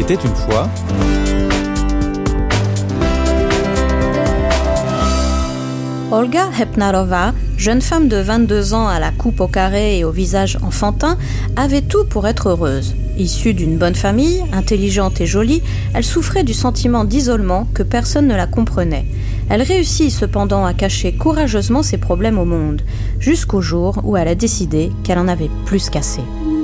Il était une fois... Olga Hepnarova, jeune femme de 22 ans à la coupe au carré et au visage enfantin, avait tout pour être heureuse. Issue d'une bonne famille, intelligente et jolie, elle souffrait du sentiment d'isolement que personne ne la comprenait. Elle réussit cependant à cacher courageusement ses problèmes au monde, jusqu'au jour où elle a décidé qu'elle en avait plus qu'assez.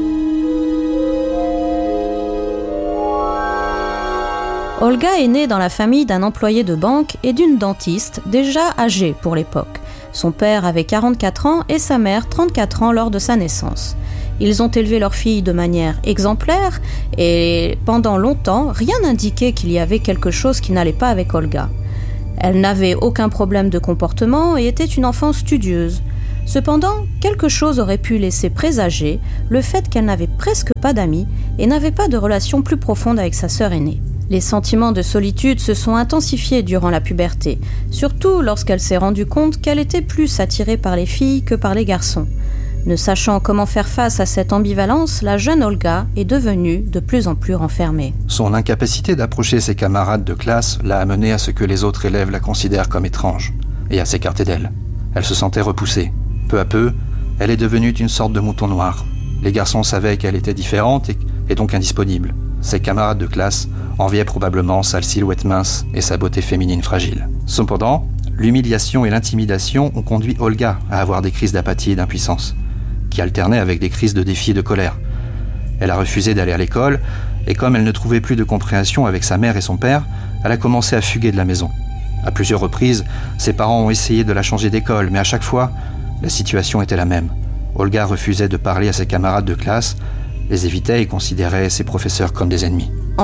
Olga est née dans la famille d'un employé de banque et d'une dentiste déjà âgée pour l'époque. Son père avait 44 ans et sa mère 34 ans lors de sa naissance. Ils ont élevé leur fille de manière exemplaire et pendant longtemps, rien n'indiquait qu'il y avait quelque chose qui n'allait pas avec Olga. Elle n'avait aucun problème de comportement et était une enfant studieuse. Cependant, quelque chose aurait pu laisser présager le fait qu'elle n'avait presque pas d'amis et n'avait pas de relation plus profonde avec sa sœur aînée. Les sentiments de solitude se sont intensifiés durant la puberté, surtout lorsqu'elle s'est rendue compte qu'elle était plus attirée par les filles que par les garçons. Ne sachant comment faire face à cette ambivalence, la jeune Olga est devenue de plus en plus renfermée. Son incapacité d'approcher ses camarades de classe l'a amenée à ce que les autres élèves la considèrent comme étrange et à s'écarter d'elle. Elle se sentait repoussée. Peu à peu, elle est devenue une sorte de mouton noir. Les garçons savaient qu'elle était différente et donc indisponible. Ses camarades de classe enviaient probablement sa silhouette mince et sa beauté féminine fragile. Cependant, l'humiliation et l'intimidation ont conduit Olga à avoir des crises d'apathie et d'impuissance, qui alternaient avec des crises de défi et de colère. Elle a refusé d'aller à l'école, et comme elle ne trouvait plus de compréhension avec sa mère et son père, elle a commencé à fuguer de la maison. À plusieurs reprises, ses parents ont essayé de la changer d'école, mais à chaque fois, la situation était la même. Olga refusait de parler à ses camarades de classe, les évitait et considérait ses professeurs comme des ennemis. En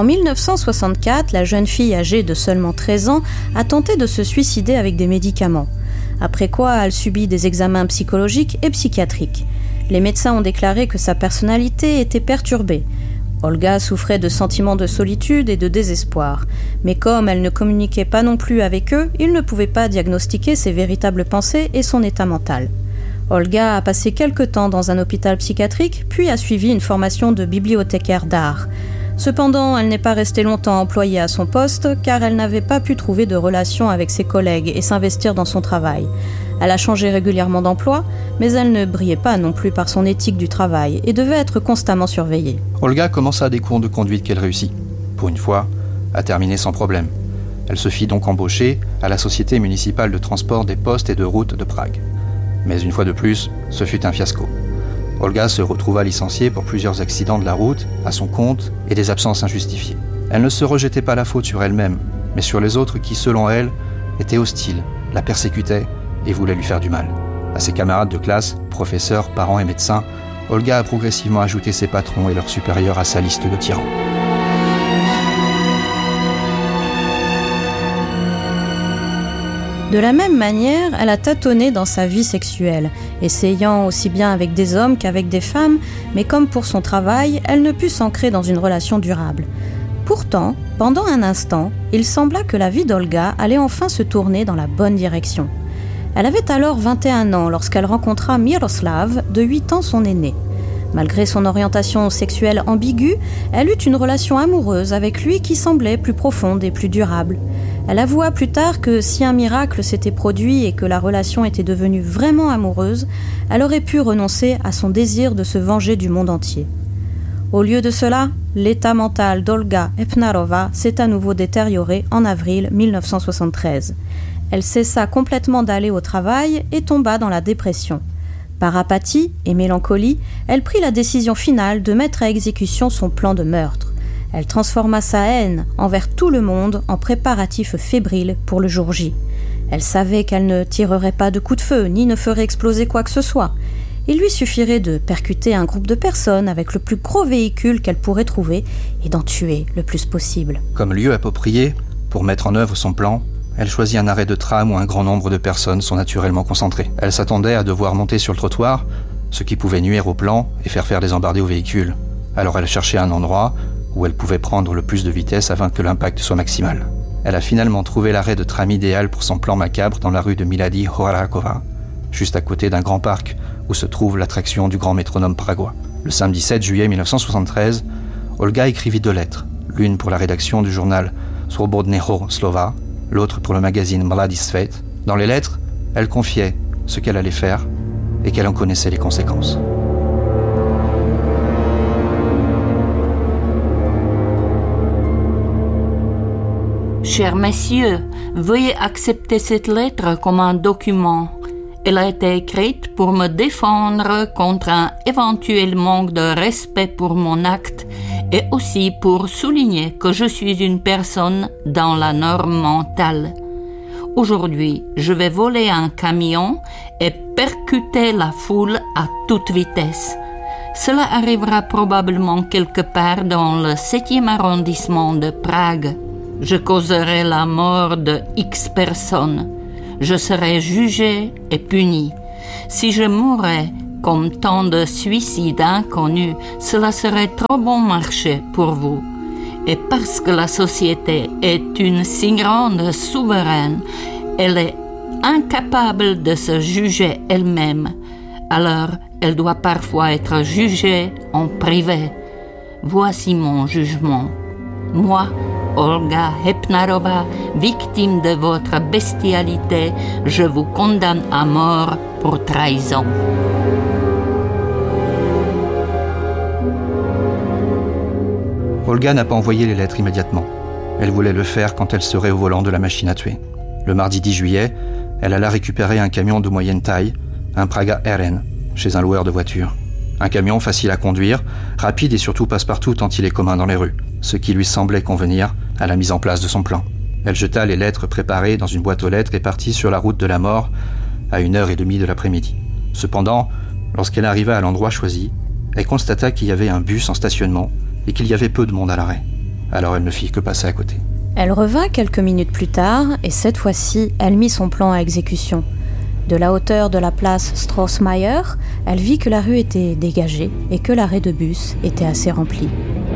1964, la jeune fille âgée de seulement 13 ans a tenté de se suicider avec des médicaments. Après quoi, elle subit des examens psychologiques et psychiatriques. Les médecins ont déclaré que sa personnalité était perturbée. Olga souffrait de sentiments de solitude et de désespoir. Mais comme elle ne communiquait pas non plus avec eux, ils ne pouvaient pas diagnostiquer ses véritables pensées et son état mental. Olga a passé quelque temps dans un hôpital psychiatrique, puis a suivi une formation de bibliothécaire d'art. Cependant, elle n'est pas restée longtemps employée à son poste, car elle n'avait pas pu trouver de relation avec ses collègues et s'investir dans son travail. Elle a changé régulièrement d'emploi, mais elle ne brillait pas non plus par son éthique du travail et devait être constamment surveillée. Olga commença des cours de conduite qu'elle réussit, pour une fois, à terminer sans problème. Elle se fit donc embaucher à la Société municipale de transport des postes et de routes de Prague. Mais une fois de plus, ce fut un fiasco. Olga se retrouva licenciée pour plusieurs accidents de la route, à son compte, et des absences injustifiées. Elle ne se rejetait pas la faute sur elle-même, mais sur les autres qui, selon elle, étaient hostiles, la persécutaient et voulaient lui faire du mal. À ses camarades de classe, professeurs, parents et médecins, Olga a progressivement ajouté ses patrons et leurs supérieurs à sa liste de tyrans. De la même manière, elle a tâtonné dans sa vie sexuelle, essayant aussi bien avec des hommes qu'avec des femmes, mais comme pour son travail, elle ne put s'ancrer dans une relation durable. Pourtant, pendant un instant, il sembla que la vie d'Olga allait enfin se tourner dans la bonne direction. Elle avait alors 21 ans lorsqu'elle rencontra Miroslav, de 8 ans son aîné. Malgré son orientation sexuelle ambiguë, elle eut une relation amoureuse avec lui qui semblait plus profonde et plus durable. Elle avoua plus tard que si un miracle s'était produit et que la relation était devenue vraiment amoureuse, elle aurait pu renoncer à son désir de se venger du monde entier. Au lieu de cela, l'état mental d'Olga Hepnarova s'est à nouveau détérioré en avril 1973. Elle cessa complètement d'aller au travail et tomba dans la dépression. Par apathie et mélancolie, elle prit la décision finale de mettre à exécution son plan de meurtre. Elle transforma sa haine envers tout le monde en préparatifs fébriles pour le jour J. Elle savait qu'elle ne tirerait pas de coups de feu ni ne ferait exploser quoi que ce soit. Il lui suffirait de percuter un groupe de personnes avec le plus gros véhicule qu'elle pourrait trouver et d'en tuer le plus possible. Comme lieu approprié pour mettre en œuvre son plan, elle choisit un arrêt de tram où un grand nombre de personnes sont naturellement concentrées. Elle s'attendait à devoir monter sur le trottoir, ce qui pouvait nuire au plan et faire des embardées aux véhicules. Alors elle cherchait un endroit où elle pouvait prendre le plus de vitesse afin que l'impact soit maximal. Elle a finalement trouvé l'arrêt de tram idéal pour son plan macabre dans la rue de Milady Horakova, juste à côté d'un grand parc où se trouve l'attraction du grand métronome pragois. Le samedi 7 juillet 1973, Olga écrivit 2 lettres, l'une pour la rédaction du journal Slobodného slova, l'autre pour le magazine Mladý svět. Dans les lettres, elle confiait ce qu'elle allait faire et qu'elle en connaissait les conséquences. Chers messieurs, veuillez accepter cette lettre comme un document. Elle a été écrite pour me défendre contre un éventuel manque de respect pour mon acte et aussi pour souligner que je suis une personne dans la norme mentale. Aujourd'hui, je vais voler un camion et percuter la foule à toute vitesse. Cela arrivera probablement quelque part dans le 7e arrondissement de Prague. Je causerai la mort de X personnes. Je serai jugé et puni. Si je mourais comme tant de suicides inconnus, cela serait trop bon marché pour vous. Et parce que la société est une si grande souveraine, elle est incapable de se juger elle-même. Alors, elle doit parfois être jugée en privé. Voici mon jugement. Moi, Olga Hepnarova, victime de votre bestialité, je vous condamne à mort pour trahison. Olga n'a pas envoyé les lettres immédiatement. Elle voulait le faire quand elle serait au volant de la machine à tuer. Le mardi 10 juillet, elle alla récupérer un camion de moyenne taille, un Praga RN, chez un loueur de voitures. Un camion facile à conduire, rapide et surtout passe-partout tant il est commun dans les rues, ce qui lui semblait convenir à la mise en place de son plan. Elle jeta les lettres préparées dans une boîte aux lettres et partit sur la route de la mort à 1h30 de l'après-midi. Cependant, lorsqu'elle arriva à l'endroit choisi, elle constata qu'il y avait un bus en stationnement et qu'il y avait peu de monde à l'arrêt. Alors elle ne fit que passer à côté. Elle revint quelques minutes plus tard et cette fois-ci, elle mit son plan à exécution. De la hauteur de la place Strassmayer, elle vit que la rue était dégagée et que l'arrêt de bus était assez rempli.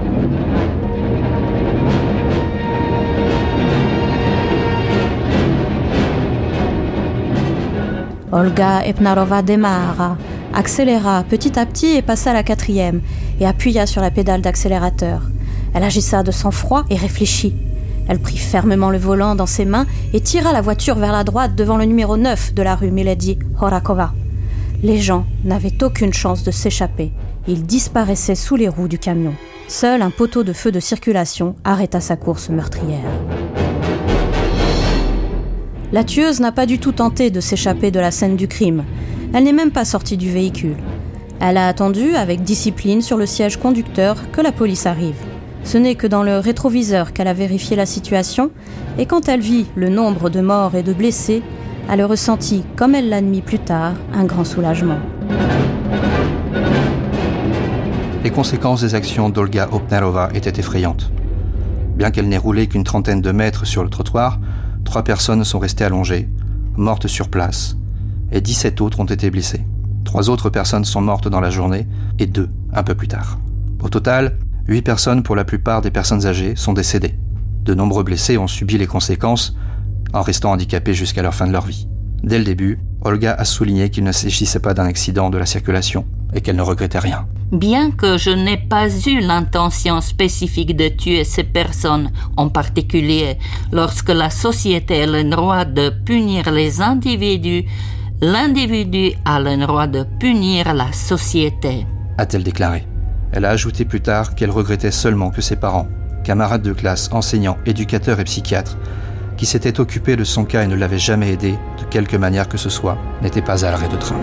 Olga Hepnarova démarra, accéléra petit à petit et passa à la 4e et appuya sur la pédale d'accélérateur. Elle agissa de sang-froid et réfléchit. Elle prit fermement le volant dans ses mains et tira la voiture vers la droite devant le numéro 9 de la rue Milady Horakova. Les gens n'avaient aucune chance de s'échapper. Ils disparaissaient sous les roues du camion. Seul un poteau de feu de circulation arrêta sa course meurtrière. La tueuse n'a pas du tout tenté de s'échapper de la scène du crime. Elle n'est même pas sortie du véhicule. Elle a attendu avec discipline sur le siège conducteur que la police arrive. Ce n'est que dans le rétroviseur qu'elle a vérifié la situation et quand elle vit le nombre de morts et de blessés, elle ressentit, comme elle l'admit plus tard, un grand soulagement. Les conséquences des actions d'Olga Hepnarova étaient effrayantes. Bien qu'elle n'ait roulé qu'une trentaine de mètres sur le trottoir, 3 personnes sont restées allongées, mortes sur place, et 17 autres ont été blessées. 3 autres personnes sont mortes dans la journée et 2 un peu plus tard. Au total, 8 personnes, pour la plupart des personnes âgées, sont décédées. De nombreux blessés ont subi les conséquences en restant handicapés jusqu'à la fin de leur vie. Dès le début, Olga a souligné qu'il ne s'agissait pas d'un accident de la circulation et qu'elle ne regrettait rien. Bien que je n'ai pas eu l'intention spécifique de tuer ces personnes, en particulier lorsque la société a le droit de punir les individus, l'individu a le droit de punir la société, a-t-elle déclaré. Elle a ajouté plus tard qu'elle regrettait seulement que ses parents, camarades de classe, enseignants, éducateurs et psychiatres, qui s'étaient occupés de son cas et ne l'avaient jamais aidé, de quelque manière que ce soit, n'étaient pas à l'arrêt de train.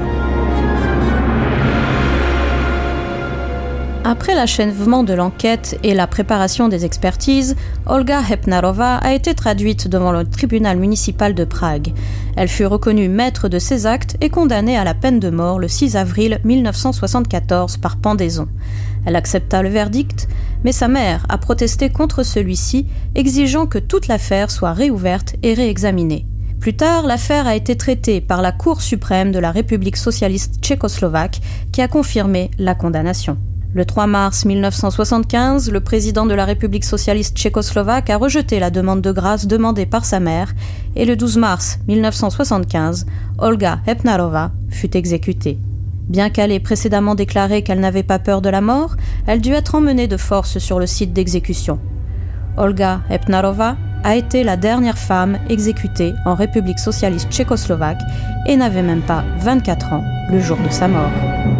Après l'achèvement de l'enquête et la préparation des expertises, Olga Hepnarova a été traduite devant le tribunal municipal de Prague. Elle fut reconnue maître de ses actes et condamnée à la peine de mort le 6 avril 1974 par pendaison. Elle accepta le verdict, mais sa mère a protesté contre celui-ci, exigeant que toute l'affaire soit réouverte et réexaminée. Plus tard, l'affaire a été traitée par la Cour suprême de la République socialiste tchécoslovaque qui a confirmé la condamnation. Le 3 mars 1975, le président de la République socialiste tchécoslovaque a rejeté la demande de grâce demandée par sa mère et le 12 mars 1975, Olga Hepnarova fut exécutée. Bien qu'elle ait précédemment déclaré qu'elle n'avait pas peur de la mort, elle dut être emmenée de force sur le site d'exécution. Olga Epnarova a été la dernière femme exécutée en République socialiste tchécoslovaque et n'avait même pas 24 ans le jour de sa mort.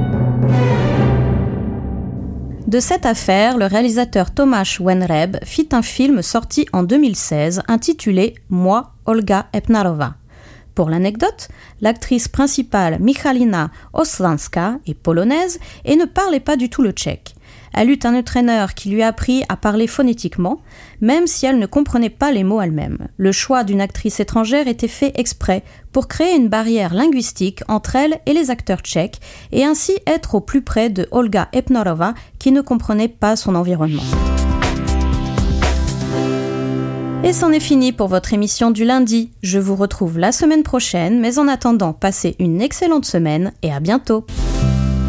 De cette affaire, le réalisateur Tomáš Wenreb fit un film sorti en 2016 intitulé « Moi, Olga Epnarova ». Pour l'anecdote, l'actrice principale Michalina Oslanska est polonaise et ne parlait pas du tout le tchèque. Elle eut un entraîneur qui lui a appris à parler phonétiquement, même si elle ne comprenait pas les mots elle-même. Le choix d'une actrice étrangère était fait exprès pour créer une barrière linguistique entre elle et les acteurs tchèques et ainsi être au plus près de Olga Epnarova qui ne comprenait pas son environnement. Et c'en est fini pour votre émission du lundi. Je vous retrouve la semaine prochaine, mais en attendant, passez une excellente semaine et à bientôt.